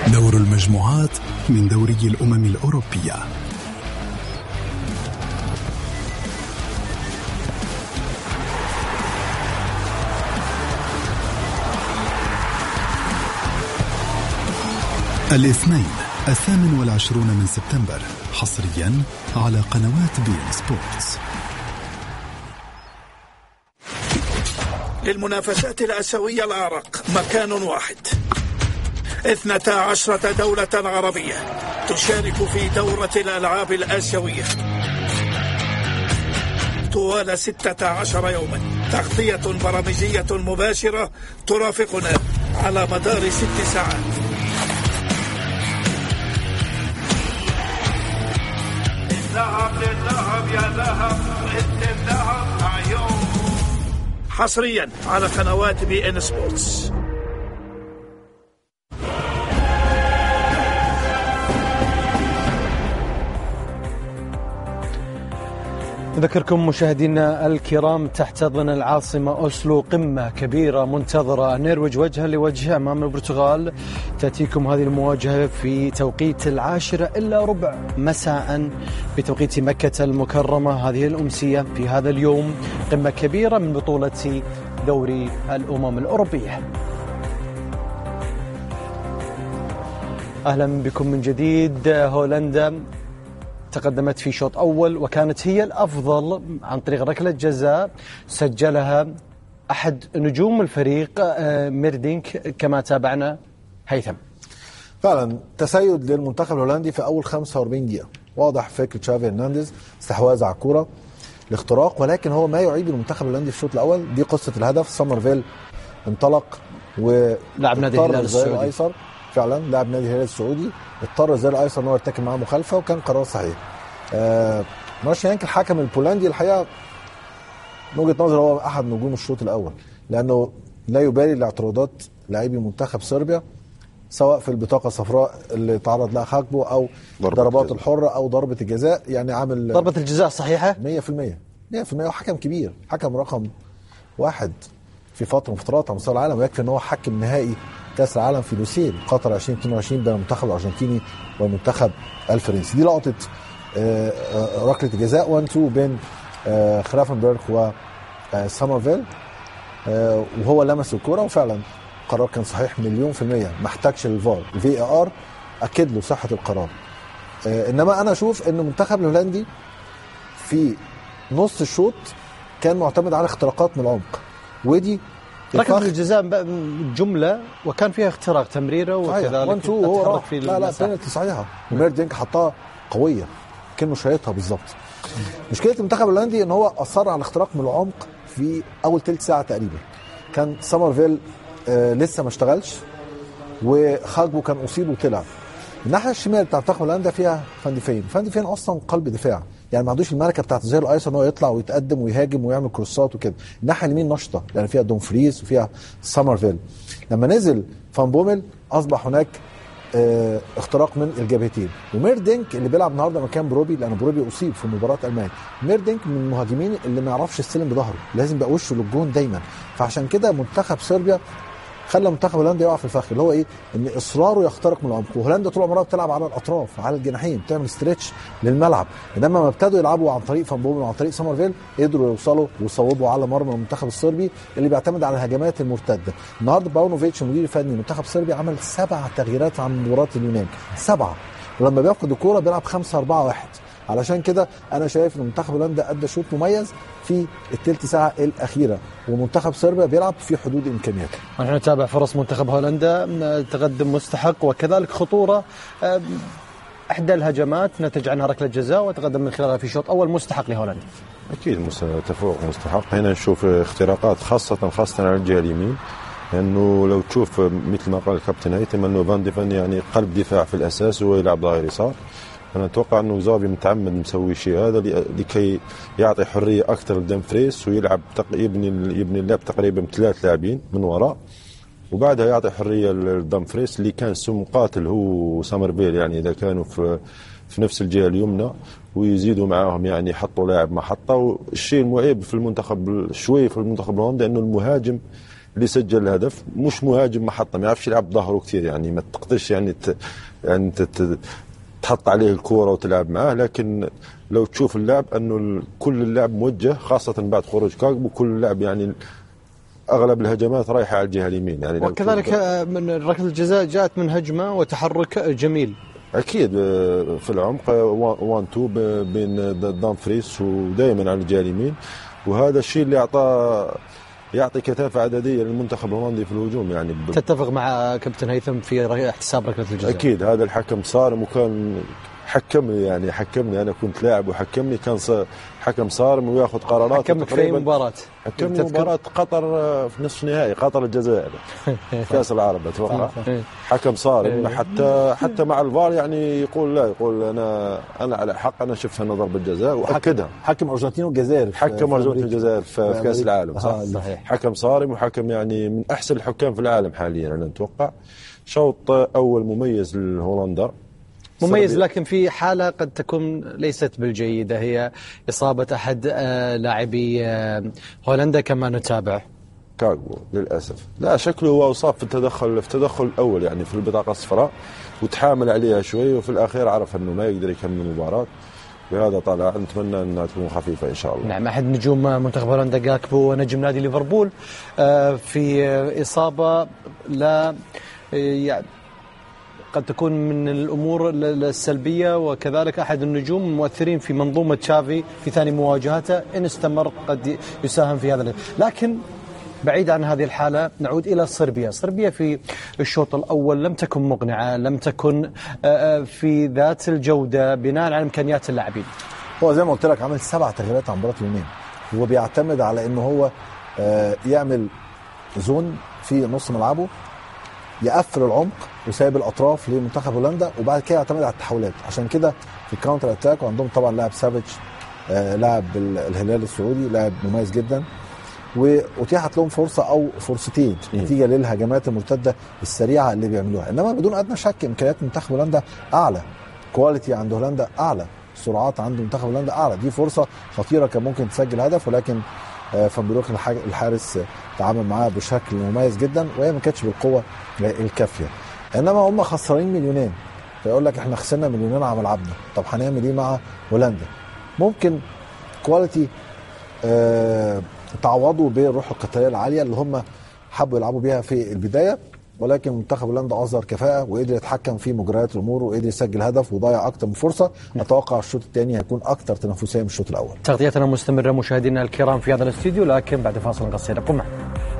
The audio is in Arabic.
دور المجموعات من دوري الأمم الأوروبية. الاثنين 28 من سبتمبر حصريا على قنوات بين سبورتس. للمنافسات الآسيوية الأعرق مكان واحد، 12 دولة عربية تشارك في دورة الألعاب الآسيوية طوال 16 يوما، تغطية برامجية مباشرة ترافقنا على مدار 6 ساعات. الذهب للذهب يا ذهب، الذهب عيون، حصريا على قنوات بي ان سبورتس. نذكركم مشاهدينا الكرام، تحتضن العاصمة أوسلو قمة كبيرة منتظرة، النرويج وجها لوجه أمام البرتغال. تأتيكم هذه المواجهة في توقيت 10:15 مساء بتوقيت مكة المكرمة هذه الأمسية في هذا اليوم، قمة كبيرة من بطولة دوري الأمم الأوروبية. أهلا بكم من جديد. هولندا تقدمت في شوط أول وكانت هي الأفضل عن طريق ركلة جزاء سجلها أحد نجوم الفريق ميردينك كما تابعنا. هيثم، فعلا تسيد للمنتخب الهولندي في أول 45 دقيقة، واضح فكرة تشافي هرنانديز، استحواذ على الكرة، الاختراق، ولكن هو ما يعيب المنتخب الهولندي في الشوط الأول. دي قصة الهدف. سامرفيل انطلق ولعب نادي الهلال السعودي، فعلا لاعب نادي الهلال السعودي، اضطر الظهير الايسر انه يرتكب معاه مخالفه وكان قرار صحيح. مارشال يانك الحكم البولندي الحقيقه من وجهه نظري هو احد نجوم الشوط الاول، لانه لا يبالي لاعتراضات لاعبي منتخب صربيا سواء في البطاقه الصفراء اللي تعرض لها خاكبو او ضربات الحره او ضربه الجزاء. يعني عامل ضربه الجزاء صحيحه 100%. وحكم كبير، حكم رقم 1 في فتره من فترات على مستوى العالم، ويكفي ان هو حكم نهائي كاس العالم في لوسيل قطر 2022 بين المنتخب الارجنتيني والمنتخب الفرنسي. دي لقطه ركله الجزاء 1-2 بين خرافنبرغ وسامرفيل، وهو لمس الكره وفعلا القرار كان صحيح 100%، ما احتاجش للفار. الVAR اكد له صحه القرار. انما انا اشوف ان المنتخب الهولندي في نص الشوط كان معتمد على اختراقات من العمق، ودي ركله الجزاء جمله وكان فيها اختراق تمريره وكذلك هو في لا بينالتي صحيحه، وميردينك حطها قويه كانه شايطها بالظبط. مشكله المنتخب الهولندي ان هو اصر على الاختراق من العمق في اول ثلث ساعه تقريبا. كان سامرفيل لسه ما اشتغلش، وخاكبو كان اصيب وطلع. الناحيه الشمال بتاع منتخب هولندا فيها فاندي فين اصلا قلب دفاع، يعني ما عندوش الملكه بتاعت الظهير الايسر ان هو يطلع ويتقدم ويهاجم ويعمل كروسات وكده. الناحيه اليمين نشطه لان فيها دومفريز وفيها سامرفيل. لما نزل فان بومل اصبح هناك اختراق من الجبهتين. وميردينك اللي بيلعب النهارده مكان بروبي، لان بروبي اصيب في مباراه المانيا. ميردينك من المهاجمين اللي ما يعرفش يستلم بظهره، لازم يبقى وشه للجون دايما. فعشان كده منتخب صربيا خلى منتخب هولندا يقع في الفخ اللي هو ايه، ان اصراره يخترق من العمق. وهولندا طول عمرها بتلعب على الاطراف على الجناحين، بتعمل ستريتش للملعب. انما ما ابتدوا يلعبوا عن طريق فان بومن وعن طريق سامرفيل قدروا يوصلوا ويصوبوا على مرمى المنتخب الصربي اللي بيعتمد على الهجمات المرتده. النهارده باونوفيتش المدير الفني لمنتخب صربيا عمل 7 تغييرات عن مباراه اليونان، 7، ولما بياخد الكوره بيلعب 5-4-1. علشان كده انا شايف ان منتخب هولندا ادى شوط مميز في الثلث ساعه الاخيره، ومنتخب صربيا بيلعب في حدود امكانياته. نحن نتابع فرص منتخب هولندا، تقدم مستحق وكذلك خطوره. احدى الهجمات نتج عنها ركله جزاء وتقدم من خلالها في شوط اول مستحق لهولندا. اكيد تفوق مستحق. هنا نشوف اختراقات خاصه على الجهه اليمين، لانه لو تشوف مثل ما قال الكابتن هيثم انه فان ديفن يعني قلب دفاع في الاساس ويلعب ظهير يسار. أنا أتوقع أنه زابي متعمد مسوي شيء هذا لكي يعطي حرية أكثر لدمفريس ويلعب يبني اللعب تقريبا ب3 لاعبين من وراء، وبعدها يعطي حرية لدمفريس اللي كان مقاتل هو سامرفيل، يعني إذا كانوا في نفس الجهة اليمنى ويزيدوا معاهم يعني يحطوا لاعب محطة. والشيء المعيب في المنتخب شوي في المنتخب الهولندي أنه المهاجم اللي سجل الهدف مش مهاجم محطة، ما يعرفش يلعب ظهره كثير، يعني ما تقدرش يعني تحط عليه الكورة وتلعب معاه. لكن لو تشوف اللعب أنه كل اللعب موجه، خاصة بعد خروج كاغبو، كل اللعب يعني أغلب الهجمات رايحة على الجهة اليمين. يعني وكذلك من ركلة الجزاء جاءت من هجمة وتحرك جميل أكيد في العمق 1-2 بين دامفريس ودائما على الجهة اليمين، وهذا الشيء اللي يعطي كثافة عددية للمنتخب الهولندي في الهجوم. يعني تتفق مع كابتن هيثم في احتساب ركلة الجزاء؟ أكيد هذا الحكم صارم، وكان حكمني أنا كنت لاعب وحكمني، كان حكم صارم وياخذ قرارات. حكمك في مباراة؟ حكمني مباراة قطر في نصف نهائي قطر الجزائر كأس العرب أتوقع. حكم صارم حتى مع الفار، يعني يقول أنا على حق، أنا شفت أن ضربة جزاء وأكدها. حكم أرجنتين والجزائر، حكم أرجنتين والجزائر في كأس العالم صح. حكم صارم وحكم يعني من أحسن الحكام في العالم حاليا أنا أتوقع. شوط أول مميز لهولندا، مميز، لكن في حالة قد تكون ليست بالجيدة، هي إصابة أحد لاعبي هولندا كما نتابع. كاغبو للأسف، لا شكله هو أصاب في التدخل الأول، يعني في البطاقة الصفراء، وتحامل عليها شوي، وفي الأخير عرف أنه ما يقدر يكمل المباراة، بهذا طلع. نتمنى أنها تكون خفيفة إن شاء الله. نعم، أحد نجوم منتخب هولندا كاغبو نجم نادي ليفربول في إصابة لا يعني قد تكون من الأمور السلبية، وكذلك أحد النجوم المؤثرين في منظومة تشافي في ثاني مواجهاته، إن استمر قد يساهم في هذا. لكن بعيد عن هذه الحالة نعود إلى صربيا في الشوط الأول لم تكن مقنعة، لم تكن في ذات الجودة بناء على إمكانيات اللاعبين. هو زي ما قلت لك عمل 7 تغييرات عن مباراة يومين، هو بيعتمد على إنه هو يعمل زون في نص ملعبه، يقفل العمق وسايب الاطراف لمنتخب هولندا، وبعد كده يعتمد على التحولات. عشان كده في الكاونتر اتاك، وعندهم طبعا لاعب سافيتش لاعب الهلال السعودي، لاعب مميز جدا، واتيحت لهم فرصه او فرصتين نتيجه للهجمات المرتده السريعه اللي بيعملوها. انما بدون ادنى شك امكانيات منتخب هولندا اعلى، كواليتي عند هولندا اعلى، سرعات عند منتخب هولندا اعلى. دي فرصه خطيره كان ممكن تسجل هدف، ولكن فان بروك الحارس تعامل معاه بشكل مميز جدا، وهي ما كانتش بالقوه الكافيه. انما هم خسرانين مليونين، فيقول لك احنا خسرنا مليونين على ملعبنا، طب هنعمل ايه مع هولندا؟ ممكن كواليتي تعوضوا بالروح القتاليه العاليه اللي هم حبوا يلعبوا بيها في البدايه، ولكن منتخب هولندا اظهر كفاءه وقدر يتحكم في مجريات الامور وقدر يسجل هدف وضيع اكثر من فرصه. اتوقع الشوط الثاني هيكون اكثر تنافسيه من الشوط الاول. تغطيتنا مستمره مشاهدينا الكرام في هذا الاستديو، لكن بعد فاصل قصير ابقوا معنا.